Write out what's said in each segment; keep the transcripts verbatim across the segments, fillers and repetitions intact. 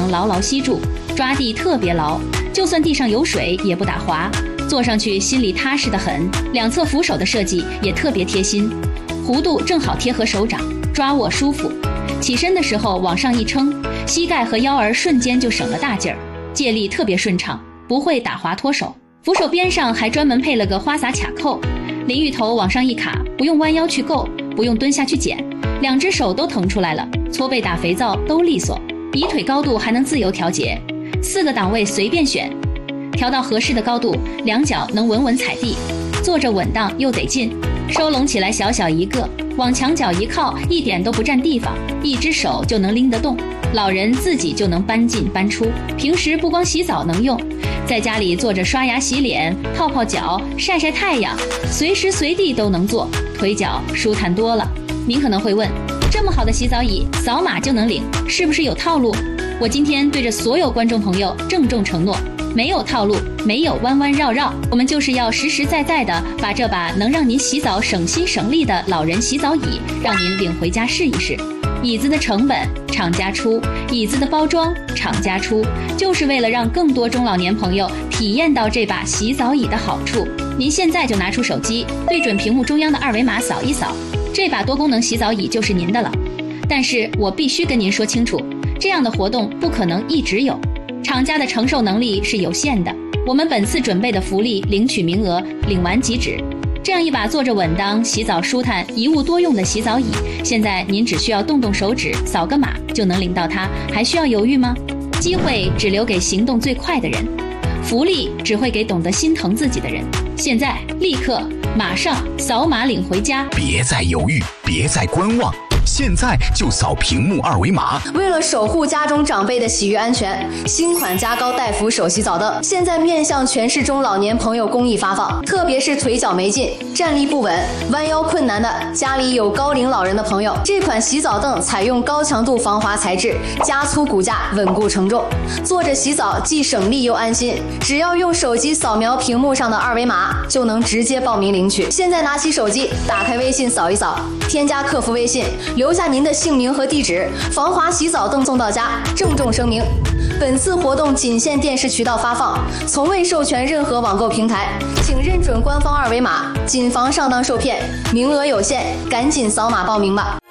能牢牢吸住，抓地特别牢，就算地上有水也不打滑，坐上去心里踏实得很。两侧扶手的设计也特别贴心，弧度正好贴合手掌，抓握舒服。起身的时候往上一撑，膝盖和腰儿瞬间就省了大劲儿，借力特别顺畅，不会打滑脱手。扶手边上还专门配了个花洒卡扣，淋浴头往上一卡，不用弯腰去够，不用蹲下去捡，两只手都腾出来了，搓背打肥皂都利索。椅腿高度还能自由调节，四个档位随便选，调到合适的高度，两脚能稳稳踩地，坐着稳当又得劲。收拢起来小小一个，往墙角一靠，一点都不占地方，一只手就能拎得动，老人自己就能搬进搬出。平时不光洗澡能用，在家里坐着刷牙洗脸、泡泡脚、晒晒太阳，随时随地都能坐，腿脚舒坦多了。您可能会问，这么好的洗澡椅扫码就能领，是不是有套路？我今天对着所有观众朋友郑重承诺，没有套路，没有弯弯绕绕，我们就是要实实在在的把这把能让您洗澡省心省力的老人洗澡椅让您领回家试一试。椅子的成本厂家出，椅子的包装厂家出，就是为了让更多中老年朋友体验到这把洗澡椅的好处。您现在就拿出手机，对准屏幕中央的二维码扫一扫，这把多功能洗澡椅就是您的了。但是我必须跟您说清楚，这样的活动不可能一直有，厂家的承受能力是有限的。我们本次准备的福利领取名额领完即止。这样一把坐着稳当、洗澡舒坦、一物多用的洗澡椅，现在您只需要动动手指，扫个码就能领到它，还需要犹豫吗？机会只留给行动最快的人，福利只会给懂得心疼自己的人。现在立刻马上扫码领回家， 别再犹豫，别再观望，现在就扫屏幕二维码。 为了守护家中长辈的洗浴安全，新款加高带扶手洗澡凳现在面向全市中老年朋友公益发放，特别是腿脚没劲、站立不稳、弯腰困难的家里有高龄老人的朋友，这款洗澡凳采用高强度防滑材质，加粗骨架，稳固承重，坐着洗澡既省力又安心。只要用手机扫描屏幕上的二维码，就能直接报名领取。现在拿起手机，打开微信扫一扫，添加客服微信，留下您的姓名和地址，防滑洗澡凳送到家。郑重声明，本次活动仅限电视渠道发放，从未授权任何网购平台，请认准官方二维码，谨防上当受骗，名额有限，赶紧扫码报名吧。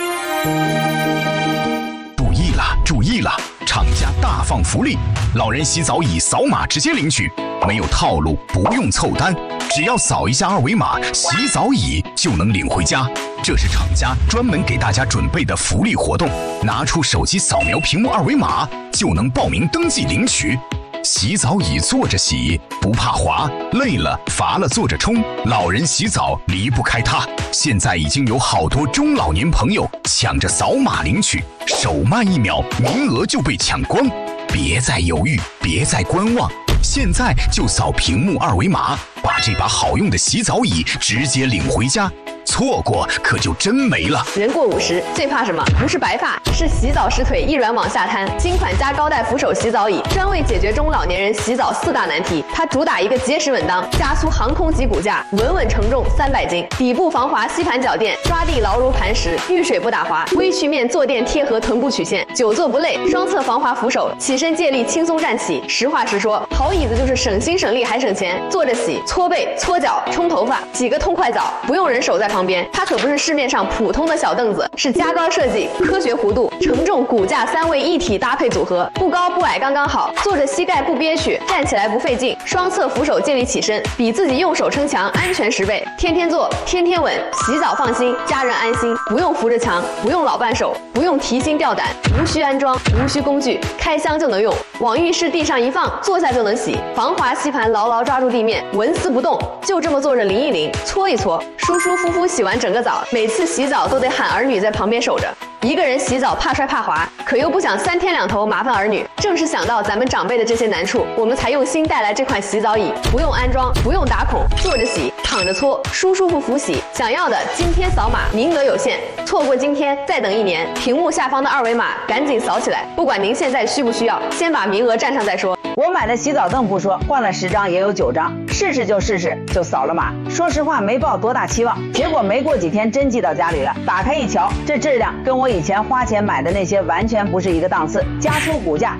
注意了，注意了，厂家大放福利，老人洗澡椅扫码直接领取，没有套路，不用凑单，只要扫一下二维码，洗澡椅就能领回家。这是厂家专门给大家准备的福利活动，拿出手机扫描屏幕二维码就能报名登记领取。洗澡椅坐着洗，不怕滑，累了乏了坐着冲，老人洗澡离不开它。现在已经有好多中老年朋友抢着扫码领取，手慢一秒，名额就被抢光。别再犹豫，别再观望，现在就扫屏幕二维码，把这把好用的洗澡椅直接领回家。错过可就真没了。 人过五十最怕什么？不是白发，是洗澡时腿一软往下瘫。新款加高带扶手洗澡椅专为解决中老年人洗澡四大难题。它主打一个结实稳当，加粗航空级骨架，稳稳承重三百斤，底部防滑吸盘脚垫，抓地牢如磐石，遇水不打滑，微曲面坐垫贴合臀部曲线，久坐不累。双侧防滑扶手，起身借力轻松站起。实话实说，好椅子就是省心省力还省钱。坐着洗、搓背、搓脚、冲头发，洗个痛快澡，不用人手在旁边。它可不是市面上普通的小凳子，是加高设计、科学弧度、承重、骨架三位一体搭配组合，不高不矮刚刚好，坐着膝盖不憋屈，站起来不费劲，双侧扶手借力起身，比自己用手撑墙安全十倍。天天坐，天天稳，洗澡放心，家人安心，不用扶着墙，不用老伴手，不用提心吊胆，无需安装，无需工具，开箱就能用，往浴室地上一放，坐下就能洗，防滑吸盘牢牢抓住地面，纹丝不动，就这么坐着淋一淋，搓一搓，舒舒服服洗完整个澡。每次洗澡都得喊儿女在旁边守着，一个人洗澡怕摔怕滑，可又不想三天两头麻烦儿女。正是想到咱们长辈的这些难处，我们才用心带来这款洗澡椅，不用安装，不用打孔，坐着洗，躺着搓，舒舒服服洗。想要的今天扫码，名额有限，错过今天再等一年。屏幕下方的二维码赶紧扫起来，不管您现在需不需要，先把名额占上再说。 我买的洗澡凳不说，换了十张也有九张，试试就试试，就扫了码。说实话没抱多大期望，结果没过几天真寄到家里了。打开一瞧，这质量跟我以前花钱买的那些完全不是一个档次，加粗骨架。